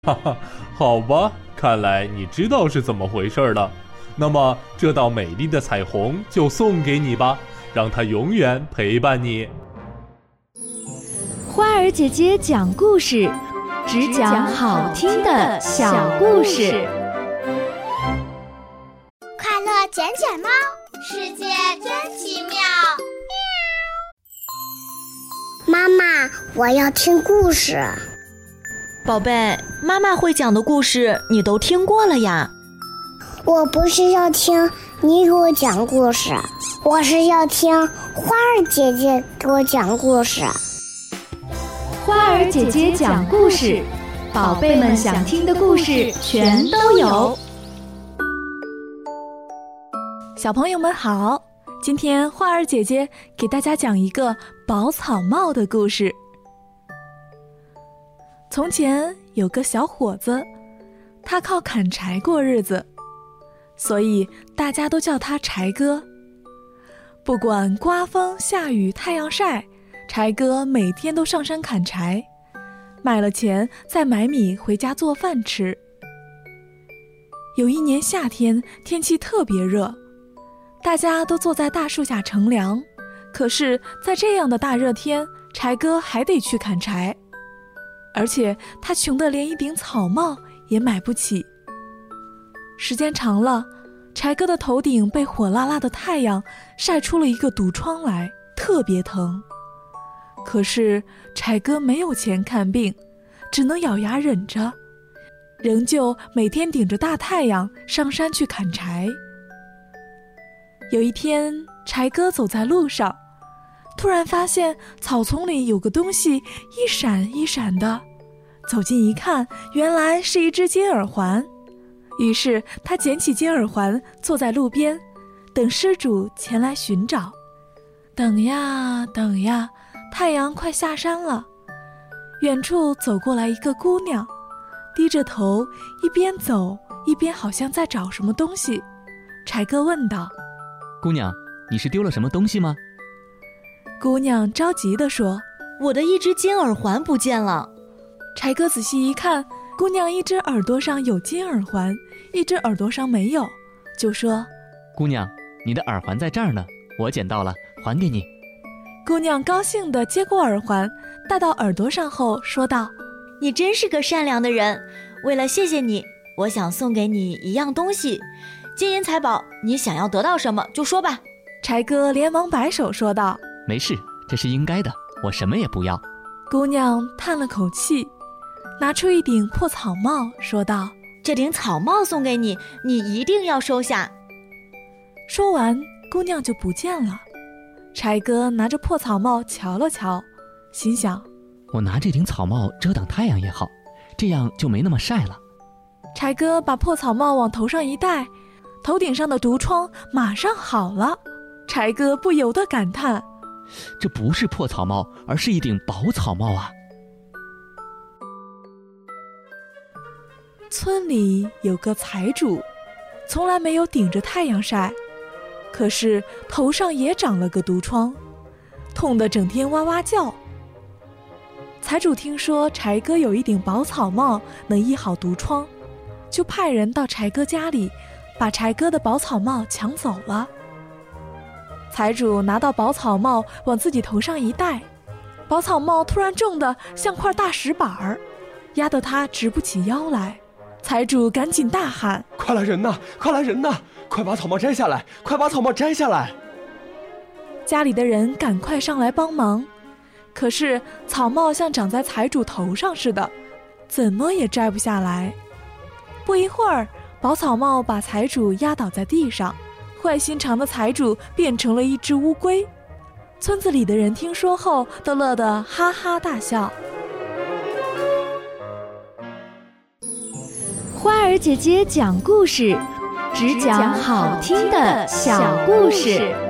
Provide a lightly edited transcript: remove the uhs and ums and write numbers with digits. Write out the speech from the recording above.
哈哈，好吧，看来你知道是怎么回事了。那么这道美丽的彩虹就送给你吧，让它永远陪伴你。 花儿姐姐讲故事，只讲好听的小故事。 快乐捡捡猫，世界真奇妙。妈妈，我要听故事。 宝贝，妈妈会讲的故事你都听过了呀。 我不是要听你给我讲故事，我是要听花儿姐姐给我讲故事。 花儿姐姐讲故事，宝贝们想听的故事全都有。 小朋友们好，今天花儿姐姐给大家讲一个宝草帽的故事。从前有个小伙子，他靠砍柴过日子，所以大家都叫他柴哥。不管刮风下雨太阳晒，柴哥每天都上山砍柴，卖了钱再买米回家做饭吃。有一年夏天，天气特别热，大家都坐在大树下乘凉，可是在这样的大热天，柴哥还得去砍柴，而且他穷得连一顶草帽也买不起。时间长了，柴哥的头顶被火辣辣的太阳晒出了一个毒疮来，特别疼。可是柴哥没有钱看病，只能咬牙忍着，仍旧每天顶着大太阳上山去砍柴。有一天，柴哥走在路上，突然发现草丛里有个东西一闪一闪的，走近一看，原来是一只金耳环。于是他捡起金耳环，坐在路边，等失主前来寻找。等呀等呀，太阳快下山了，远处走过来一个姑娘，低着头，一边走一边好像在找什么东西。柴哥问道： 姑娘，你是丢了什么东西吗？ 姑娘着急地说： 我的一只金耳环不见了。 柴哥仔细一看，姑娘一只耳朵上有金耳环，一只耳朵上没有，就说： 姑娘，你的耳环在这儿呢，我捡到了，还给你。 姑娘高兴地接过耳环，戴到耳朵上后说道： 你真是个善良的人，为了谢谢你，我想送给你一样东西，金银财宝，你想要得到什么就说吧。 柴哥连忙摆手说道： 没事，这是应该的，我什么也不要。 姑娘叹了口气，拿出一顶破草帽说道： 这顶草帽送给你，你一定要收下。 说完，姑娘就不见了。柴哥拿着破草帽瞧了瞧，心想： 我拿这顶草帽遮挡太阳也好，这样就没那么晒了。 柴哥把破草帽往头上一戴，头顶上的毒疮马上好了。柴哥不由得感叹： 这不是破草帽，而是一顶宝草帽啊！ 村里有个财主，从来没有顶着太阳晒，可是头上也长了个毒疮，痛得整天哇哇叫。财主听说柴哥有一顶宝草帽能医好毒疮，就派人到柴哥家里，把柴哥的宝草帽抢走了。财主拿到宝草帽往自己头上一戴，宝草帽突然重得像块大石板儿，压得他直不起腰来。财主赶紧大喊： 快来人呐，快来人呐，快把草帽摘下来，快把草帽摘下来！ 家里的人赶快上来帮忙，可是草帽像长在财主头上似的，怎么也摘不下来。不一会儿，宝草帽把财主压倒在地上，坏心肠的财主变成了一只乌龟。村子里的人听说后都乐得哈哈大笑。 花儿姐姐讲故事，只讲好听的小故事。